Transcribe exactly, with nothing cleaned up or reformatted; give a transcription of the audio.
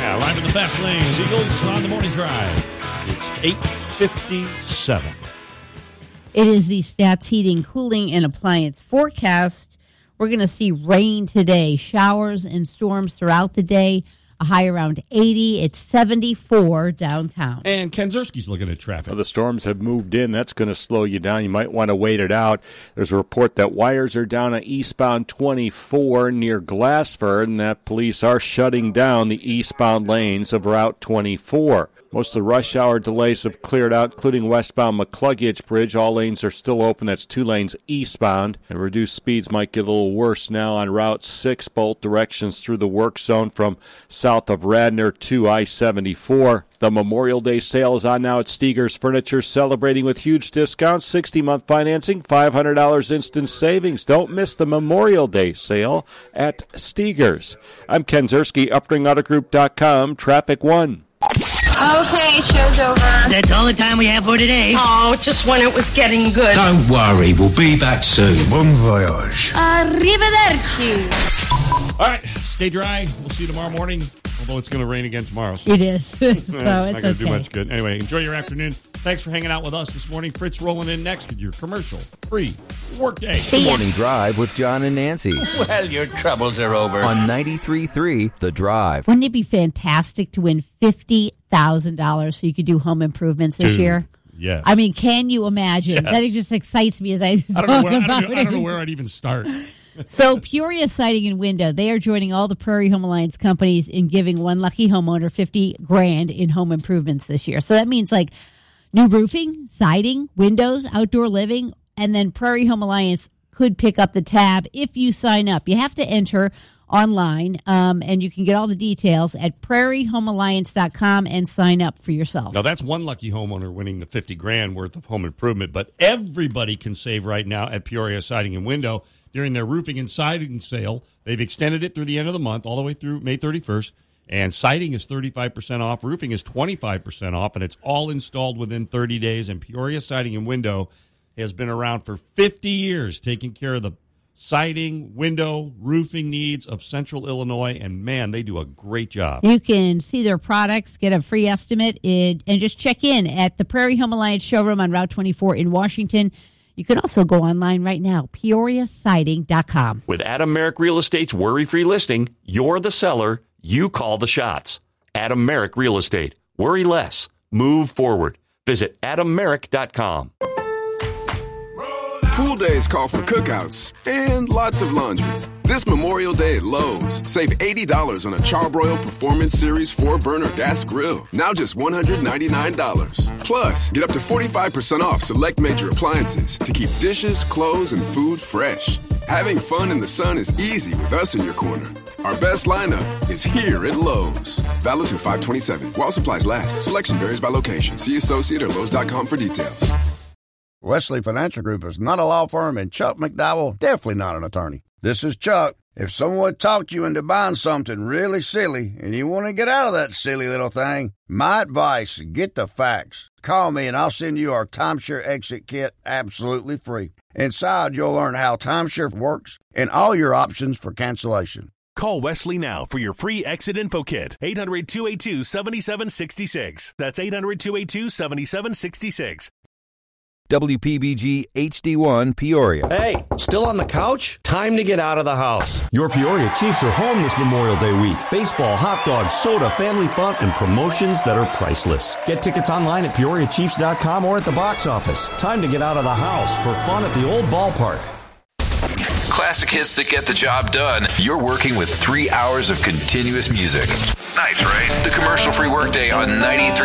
Yeah, live in the fast lanes. Eagles on the morning drive. It's eight fifty-seven. It is the Stats Heating, Cooling, and Appliance forecast. We're going to see rain today, showers and storms throughout the day. A high around eighty. It's seventy-four downtown. And Ken Zerski's looking at traffic. Well, the storms have moved in. That's going to slow you down. You might want to wait it out. There's a report that wires are down on eastbound twenty-four near Glassford, and that police are shutting down the eastbound lanes of Route twenty-four. Most of the rush hour delays have cleared out, including westbound McCluggage Bridge. All lanes are still open. That's two lanes eastbound. And reduced speeds might get a little worse now on Route six, both directions through the work zone from south of Radnor to I seventy-four. The Memorial Day sale is on now at Steger's Furniture, celebrating with huge discounts, sixty-month financing, five hundred dollars instant savings. Don't miss the Memorial Day sale at Steger's. I'm Ken Zerski, upring auto group dot com, Traffic One. Okay, show's over. That's all the time we have for today. Oh, just when it was getting good. Don't worry, we'll be back soon. Bon voyage. Arrivederci. All right, stay dry. We'll see you tomorrow morning, although it's going to rain again tomorrow. So. It is, so it's, it's not okay. going to do much good. Anyway, enjoy your afternoon. Thanks for hanging out with us this morning. Fritz rolling in next with your commercial-free workday. The Morning Drive with John and Nancy. Well, your troubles are over. On ninety-three point three The Drive. Wouldn't it be fantastic to win fifty thousand dollars so you could do home improvements this Dude, year? Yes. I mean, can you imagine? Yes. That just excites me as I, I talk don't know where, about I don't know, it. I don't know where I'd even start. So Peoria Siding and Window, they are joining all the Prairie Home Alliance companies in giving one lucky homeowner fifty grand in home improvements this year. So that means like new roofing, siding, windows, outdoor living, and then Prairie Home Alliance could pick up the tab if you sign up. You have to enter online, um, and you can get all the details at prairie home alliance dot com and sign up for yourself. Now, that's one lucky homeowner winning the fifty grand worth of home improvement, but everybody can save right now at Peoria Siding and Window during their roofing and siding sale. They've extended it through the end of the month, all the way through May thirty-first, and siding is thirty-five percent off, roofing is twenty-five percent off, and it's all installed within thirty days, and Peoria Siding and Window has been around for fifty years, taking care of the siding, window, roofing needs of Central Illinois, and man, they do a great job. You can see their products, get a free estimate, and just check in at the Prairie Home Alliance showroom on Route twenty-four in Washington. You can also go online right now, peoria siding dot com. With Adam Merrick Real Estate's worry-free listing, you're the seller, you call the shots. Adam Merrick Real Estate. Worry less. Move forward. Visit adam merrick dot com. Pool days call for cookouts and lots of laundry. This Memorial Day at Lowe's, save eighty dollars on a Charbroil Performance Series four burner gas grill. Now just one hundred ninety-nine dollars. Plus, get up to forty-five percent off select major appliances to keep dishes, clothes, and food fresh. Having fun in the sun is easy with us in your corner. Our best lineup is here at Lowe's. Valid through five twenty-seven. While supplies last. Selection varies by location. See associate or lowes dot com for details. Wesley Financial Group is not a law firm, and Chuck McDowell definitely not an attorney. This is Chuck. If someone talked you into buying something really silly and you want to get out of that silly little thing, my advice, get the facts. Call me and I'll send you our timeshare exit kit absolutely free. Inside, you'll learn how timeshare works and all your options for cancellation. Call Wesley now for your free exit info kit. eight hundred, two eight two, seven seven six six. That's eight hundred, two eight two, seven seven six six. W P B G H D one Peoria. Hey, still on the couch? Time to get out of the house. Your Peoria Chiefs are home this Memorial Day week. Baseball, hot dogs, soda, family fun, and promotions that are priceless. Get tickets online at peoria chiefs dot com or at the box office. Time to get out of the house for fun at the old ballpark. Classic hits that get the job done. You're working with three hours of continuous music. Nice, right? The commercial-free workday on ninety-three